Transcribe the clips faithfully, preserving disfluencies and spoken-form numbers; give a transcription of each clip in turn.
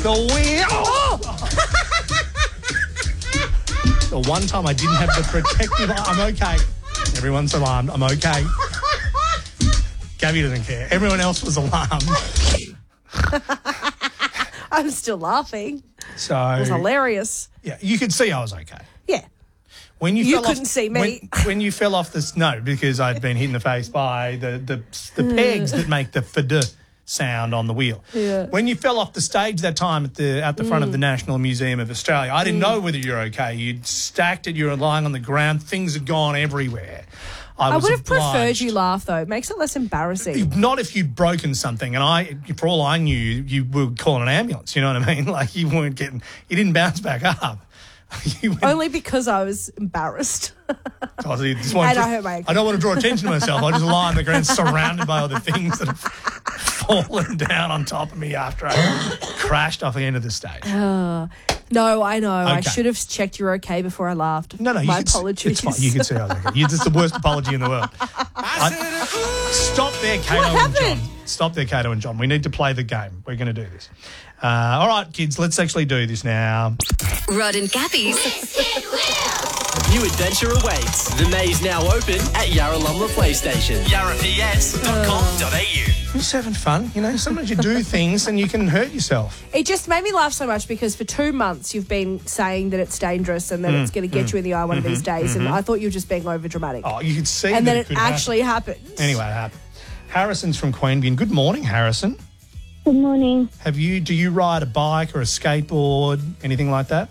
The wheel. Oh! The one time I didn't have the protective. I'm okay. Everyone's alarmed. I'm okay. Gabby doesn't care. Everyone else was alarmed. I'm still laughing. So It was hilarious. yeah, you could see I was okay. Yeah. When you, You fell couldn't off, see me. When, when you fell off the no, because I'd been hit in the face by the the, the pegs that make the fd sound on the wheel. Yeah. When you fell off the stage that time at the at the front Mm. of the National Museum of Australia, I didn't know whether you're okay. You'd stacked it. You were lying on the ground. Things had gone everywhere. I, I was would have obliged. preferred you laugh, though. It makes it less embarrassing. Not if you'd broken something, and I, for all I knew, you would call an ambulance. You know what I mean? Like you weren't getting, you didn't bounce back up. You went, Only because I was embarrassed. oh, so you just wanted And to- I hurt my ankle. I don't want to draw attention to myself. I just lie on the ground surrounded by other things that have fallen down on top of me after I crashed off the end of the stage. No, I know. I Okay. should have checked you were okay before I laughed. No, no, you My could, s- apologies. It's fine. You can say I was okay. You're just the worst apology in the world. I, stop there, Kato What and John. happened? Stop there, Kato and John. We need to play the game. We're going to do this. Uh, all right, kids, let's actually do this now. Rod and Gabby's New adventure awaits. The maze now open at Yarralumla PlayStation. yarra p s dot com dot a u. Just having fun. You know, sometimes you do things and you can hurt yourself. It just made me laugh so much because for two months you've been saying that it's dangerous and that it's going to get you in the eye one of these days, and I thought you were just being over dramatic. Oh, you could see and that then it it could actually happened. happen. Anyway, it happened. Harrison's from Queanbeyan. Good morning, Harrison. Good morning. Have you? Do you ride a bike or a skateboard, anything like that?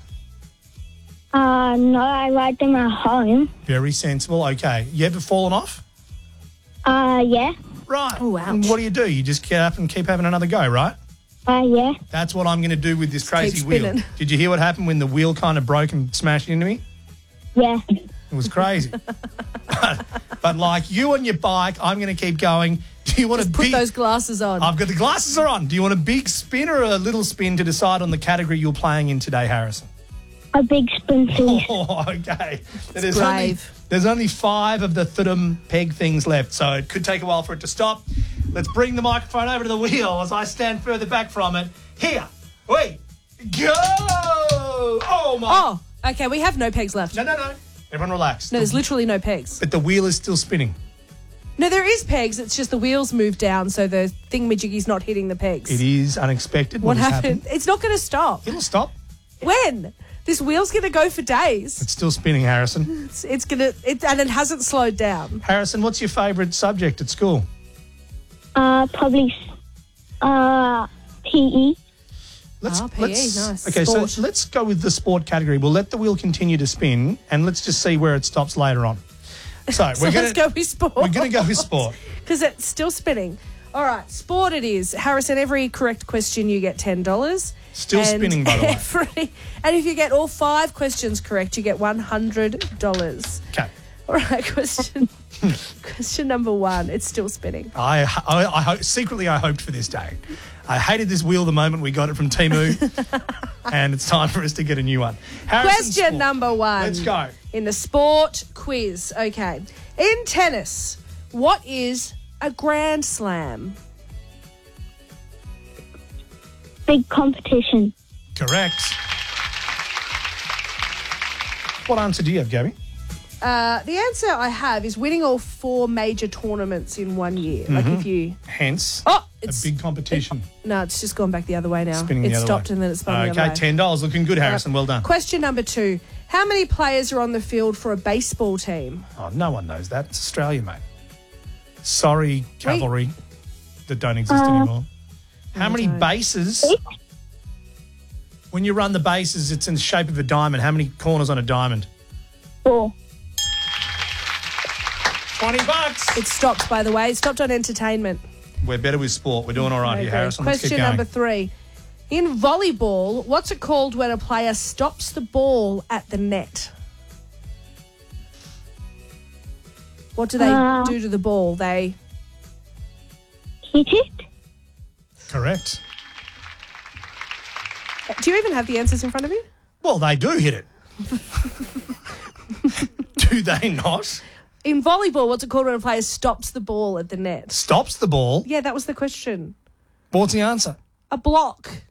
Uh, no, I ride them at home. Very sensible. Okay. You ever fallen off? Uh, yeah. Right. Oh, ouch. And what do you do? You just get up and keep having another go, right? Uh, yeah. That's what I'm going to do with this crazy keep wheel. spinning. Did you hear what happened when the wheel kind of broke and smashed into me? Yeah. It was crazy. but, but like you on your bike, I'm going to keep going. Do you want Just a put big... those glasses on. I've got the glasses are on. Do you want a big spin or a little spin to decide on the category you're playing in today, Harrison? A big spin, please. Oh, okay. There's only, brave. there's only five of the thudum peg things left, so it could take a while for it to stop. Let's bring the microphone over to the wheel as I stand further back from it. Here we go. Oh, my. Oh, okay. We have no pegs left. No, no, no. Everyone relax. No, there's literally no pegs. But the wheel is still spinning. No, there is pegs. It's just the wheels moved down, so the thingamajiggy's not hitting the pegs. It is unexpected. What has happened? It's not going to stop. It'll stop. When? This wheel's going to go for days. It's still spinning, Harrison. It's, it's going to, it, and it hasn't slowed down. Harrison, what's your favourite subject at school? Uh, probably, uh, P E. Let's, Ah, P E, let's, nice. Okay, Sport. so let's go with the sport category. We'll let the wheel continue to spin, and let's just see where it stops later on. So, So we're let's going go with sport. we're going to go with sport. Because it's still spinning. All right, sport it is. Harrison, every correct question you get ten dollars. Still And spinning, by the way. every- and if you get all five questions correct, you get one hundred dollars. Okay. All right, question question number one. It's still spinning. I, I, I ho- secretly I hoped for this day. I hated this wheel the moment we got it from Temu, and it's time for us to get a new one. Harrison, Question sport. number one. Let's go. In the sport quiz. Okay. In tennis, what is a Grand Slam? Big competition. Correct. What answer do you have, Gabby? Uh, the answer I have is winning all four major tournaments in one year. Like if you... Hence, Oh, a it's... big competition. No, it's just gone back the other way now. Spinning it the other stopped way. and then it spun the other Okay, way. ten dollars. Looking good, Harrison. Well done. Question number two. How many players are on the field for a baseball team? Oh, no one knows that. It's Australia, mate. Sorry, cavalry that don't exist anymore. How many don't. bases? When you run the bases, it's in the shape of a diamond. How many corners on a diamond? Four. twenty bucks. It stopped, by the way. It stopped on entertainment. We're better with sport. We're doing all right Okay. here, Harrison. Let's Question keep going. number three. In volleyball, what's it called when a player stops the ball at the net? What do they Uh. do to the ball? They... Hit it? Correct. Do you even have the answers in front of you? Well, they do hit it. Do they not? In volleyball, what's it called when a player stops the ball at the net? Stops the ball. Yeah, that was the question. What's the answer? A block.